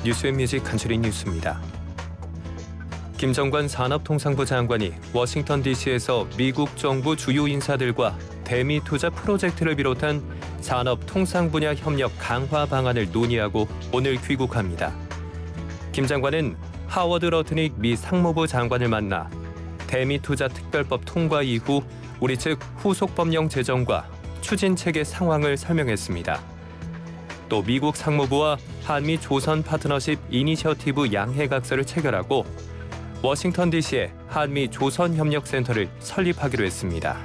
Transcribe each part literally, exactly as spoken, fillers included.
뉴스앤뮤직 간추린 뉴스입니다. 김정관 산업통상부 장관이 워싱턴 디씨에서 미국 정부 주요 인사들과 대미 투자 프로젝트를 비롯한 산업 통상 분야 협력 강화 방안을 논의하고 오늘 귀국합니다. 김 장관은 하워드 러트닉 미 상무부 장관을 만나 대미 투자 특별법 통과 이후 우리 측 후속 법령 제정과 추진 체계 상황을 설명했습니다. 또 미국 상무부와 한미 조선 파트너십 이니셔티브 양해각서를 체결하고 워싱턴 디씨에 한미 조선협력센터를 설립하기로 했습니다.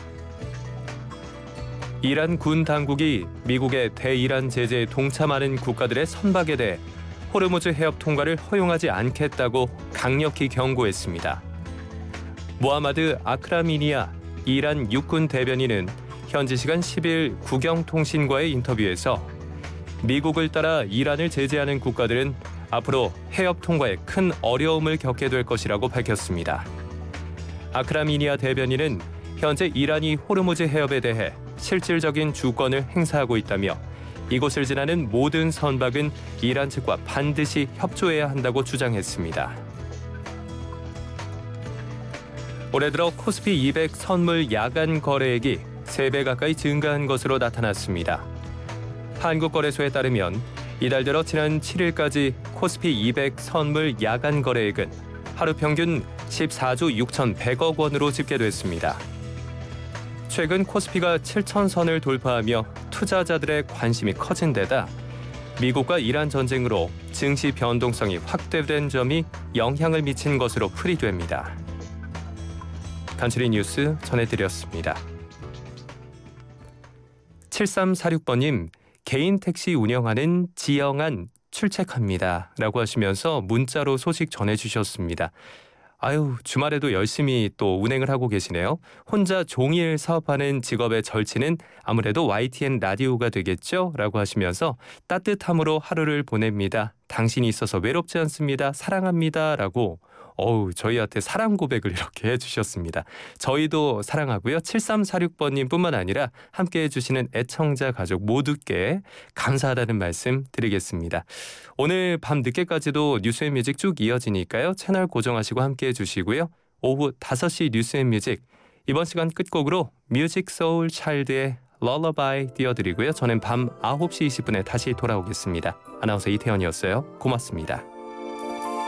이란 군 당국이 미국의 대이란 제재에 동참하는 국가들의 선박에 대해 호르무즈 해협 통과를 허용하지 않겠다고 강력히 경고했습니다. 모하마드 아크라미니아 이란 육군 대변인은 현지 시간 십일 국영통신과의 인터뷰에서 미국을 따라 이란을 제재하는 국가들은 앞으로 해협 통과에 큰 어려움을 겪게 될 것이라고 밝혔습니다. 아크라미니아 대변인은 현재 이란이 호르무즈 해협에 대해 실질적인 주권을 행사하고 있다며 이곳을 지나는 모든 선박은 이란 측과 반드시 협조해야 한다고 주장했습니다. 올해 들어 코스피 이백 선물 야간 거래액이 세 배 가까이 증가한 것으로 나타났습니다. 한국거래소에 따르면 이달 들어 지난 칠일까지 코스피 이백 선물 야간 거래액은 하루 평균 십사조 육천백억 원으로 집계됐습니다. 최근 코스피가 칠천 선을 돌파하며 투자자들의 관심이 커진 데다 미국과 이란 전쟁으로 증시 변동성이 확대된 점이 영향을 미친 것으로 풀이됩니다. 간추린 뉴스 전해드렸습니다. 칠삼사육 번님, 개인 택시 운영하는 지영한 출첵합니다 라고 하시면서 문자로 소식 전해주셨습니다. 아유, 주말에도 열심히 또 운행을 하고 계시네요. 혼자 종일 사업하는 직업의 절친은 아무래도 와이티엔 라디오가 되겠죠? 라고 하시면서 따뜻함으로 하루를 보냅니다. 당신이 있어서 외롭지 않습니다. 사랑합니다. 라고 어우, 저희한테 사랑 고백을 이렇게 해주셨습니다. 저희도 사랑하고요. 칠삼사육 번님 뿐만 아니라 함께해 주시는 애청자 가족 모두께 감사하다는 말씀 드리겠습니다. 오늘 밤 늦게까지도 뉴스앤뮤직 쭉 이어지니까요. 채널 고정하시고 함께해 주시고요. 오후 다섯 시 뉴스앤뮤직 이번 시간 끝곡으로 뮤직 소울 차일드의 럴러바이 띄워드리고요. 저는 밤 아홉 시 이십 분에 다시 돌아오겠습니다. 아나운서 이태현이었어요. 고맙습니다.